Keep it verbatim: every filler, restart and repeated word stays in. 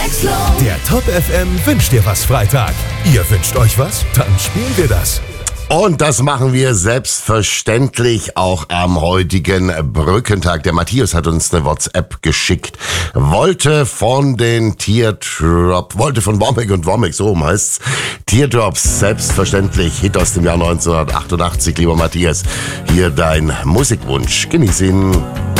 Der Top F M wünscht dir was Freitag. Ihr wünscht euch was? Dann spielen wir das. Und das machen wir selbstverständlich auch am heutigen Brückentag. Der Matthias hat uns eine WhatsApp geschickt. Wollte von den Teardrops, wollte von Womack und Womack, so rum heißt's. Teardrops, selbstverständlich. Hit aus dem Jahr neunzehnhundertachtundachtzig, lieber Matthias. Hier dein Musikwunsch. Genieß ihn.